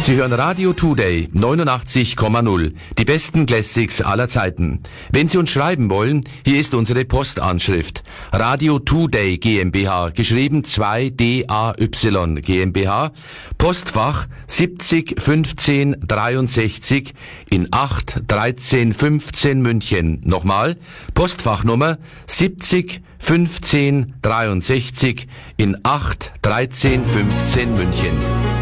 Sie hören Radio Today 89,0. Die besten Classics aller Zeiten. Wenn Sie uns schreiben wollen, hier ist unsere Postanschrift. Radio Today GmbH, geschrieben 2DAY GmbH, Postfach 70 15 63 in 8 13 15 München. Nochmal, Postfachnummer 70 15 63 in 8 13 15 München.